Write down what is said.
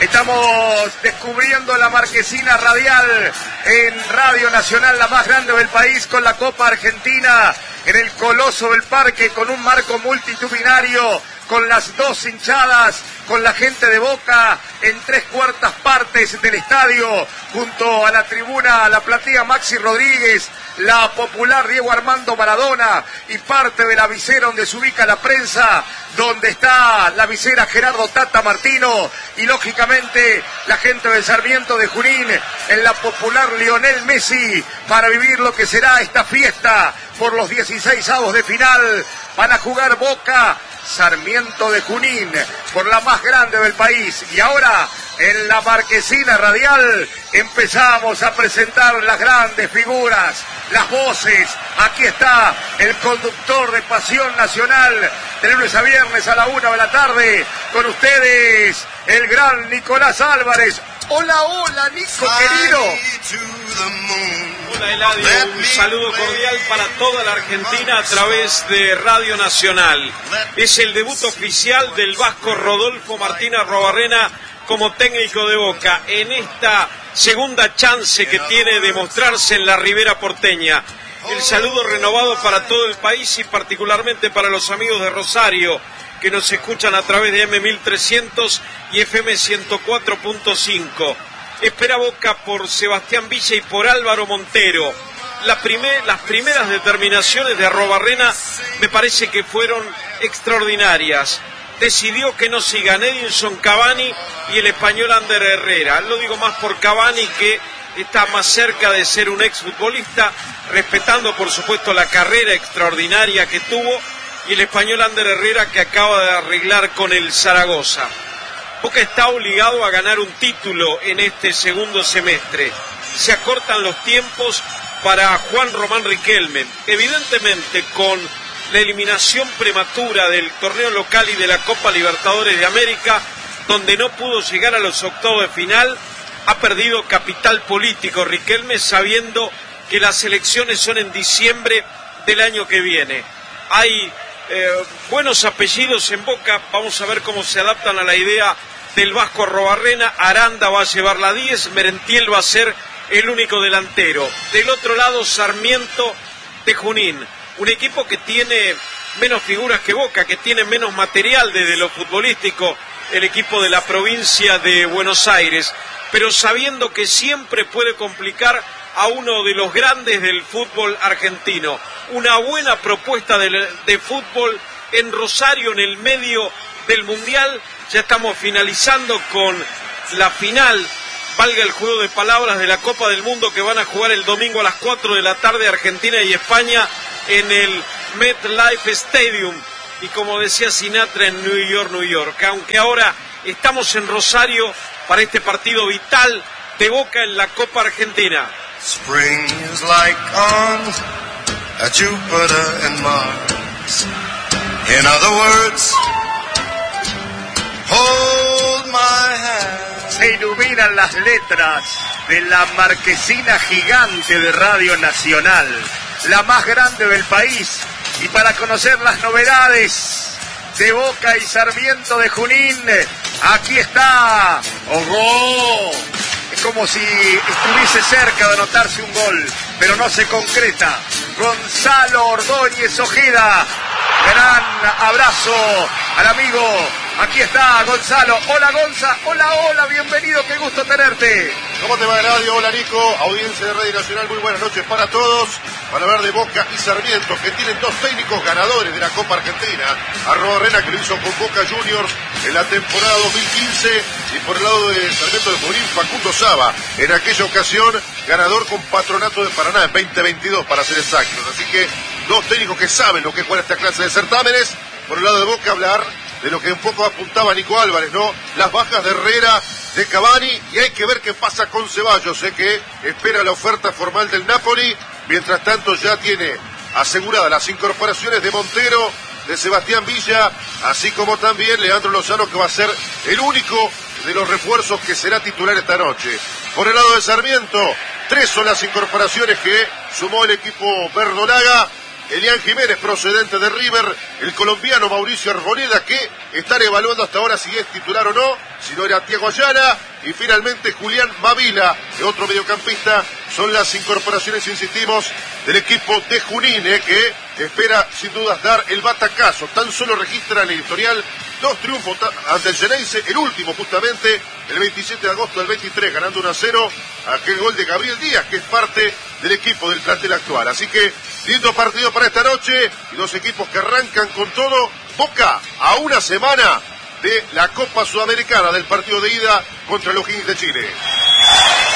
Estamos descubriendo la marquesina radial en Radio Nacional, la más grande del país, con la Copa Argentina en el Coloso del Parque, con un marco multitudinario, con las dos hinchadas, con la gente de Boca en 3/4 partes del estadio, junto a la tribuna, a la platea Maxi Rodríguez, la popular Diego Armando Maradona y parte de la visera donde se ubica la prensa, donde está la visera Gerardo Tata Martino y lógicamente la gente del Sarmiento de Junín en la popular Lionel Messi para vivir lo que será esta fiesta por los 16avos de final. Van a jugar Boca, Sarmiento de Junín, por la más grande del país. Y ahora, en la marquesina radial, empezamos a presentar las grandes figuras, las voces. Aquí está el conductor de Pasión Nacional, de lunes a viernes a la 1 de la tarde. Con ustedes, el gran Nicolás Álvarez. Hola, hola, Nico, querido. Hola, Eladio, un saludo cordial para toda la Argentina a través de Radio Nacional. Es el debut oficial del vasco Rodolfo Martín Arruabarrena como técnico de Boca en esta segunda chance que tiene de mostrarse en la Ribera porteña. El saludo renovado para todo el país y particularmente para los amigos de Rosario que nos escuchan a través de M1300 y FM 104.5. Espera Boca por Sebastián Villa y por Álvaro Montero. Las primeras determinaciones de Arruabarrena me parece que fueron extraordinarias. Decidió que no sigan Edinson Cavani y el español Ander Herrera. Lo digo más por Cavani, que está más cerca de ser un exfutbolista, respetando por supuesto la carrera extraordinaria que tuvo, y el español Ander Herrera, que acaba de arreglar con el Zaragoza. Boca está obligado a ganar un título en este segundo semestre. Se acortan los tiempos para Juan Román Riquelme. Evidentemente, con la eliminación prematura del torneo local y de la Copa Libertadores de América, donde no pudo llegar a los octavos de final, ha perdido capital político Riquelme, sabiendo que las elecciones son en diciembre del año que viene. Hay buenos apellidos en Boca, vamos a ver cómo se adaptan a la idea del vasco Arruabarrena. Aranda va a llevar la 10, Merentiel va a ser el único delantero. Del otro lado, Sarmiento de Junín, un equipo que tiene menos figuras que Boca, que tiene menos material desde lo futbolístico, el equipo de la provincia de Buenos Aires, pero sabiendo que siempre puede complicar a uno de los grandes del fútbol argentino. Una buena propuesta de fútbol en Rosario, en el medio del Mundial. Ya estamos finalizando con la final, valga el juego de palabras, de la Copa del Mundo, que van a jugar el domingo a las 4 de la tarde Argentina y España en el MetLife Stadium. Y como decía Sinatra, en New York, New York. Aunque ahora estamos en Rosario para este partido vital de Boca en la Copa Argentina. Spring is like on a Jupiter and Mars. In other words, hold my hand. Se iluminan las letras de la marquesina gigante de Radio Nacional, la más grande del país. Y para conocer las novedades de Boca y Sarmiento de Junín, aquí está Ogo. Es como si estuviese cerca de anotarse un gol, pero no se concreta. Gonzalo Ordóñez Ojeda. Gran abrazo al amigo. Aquí está Gonzalo. Hola Gonza. Hola, hola, bienvenido, qué gusto tenerte. ¿Cómo te va, Eladio? Hola Nico, audiencia de Radio Nacional, muy buenas noches para todos. Para hablar de Boca y Sarmiento, que tienen dos técnicos ganadores de la Copa Argentina. Arruabarrena, que lo hizo con Boca Juniors en la temporada 2015, y por el lado de Sarmiento de Junín, Facundo Saba, en aquella ocasión ganador con Patronato de Paraná en 2022, para ser exactos. Así que dos técnicos que saben lo que es jugar esta clase de certámenes. Por el lado de Boca, hablar de lo que un poco apuntaba Nico Álvarez, ¿no? Las bajas de Herrera, de Cavani, y hay que ver qué pasa con Ceballos, que espera la oferta formal del Napoli. Mientras tanto, ya tiene aseguradas las incorporaciones de Montero, de Sebastián Villa, así como también Leandro Lozano, que va a ser el único de los refuerzos que será titular esta noche. Por el lado de Sarmiento, 3 son las incorporaciones que sumó el equipo verdolaga. Elian Jiménez, procedente de River, el colombiano Mauricio Arboleda, que están evaluando hasta ahora si es titular o no, si no era Thiago Ayala, y finalmente Julián Mavila, otro mediocampista. Son las incorporaciones, insistimos, del equipo de Junín, que espera sin dudas dar el batacazo. Tan solo registra en el historial 2 triunfos ante el Geneise, el último justamente el 27 de agosto del 23, ganando 1-0, aquel gol de Gabriel Díaz, que es parte del equipo del plantel actual. Así que lindo partido para esta noche, y dos equipos que arrancan con todo. Boca a una semana de la Copa Sudamericana, del partido de ida contra los O'Higgins de Chile.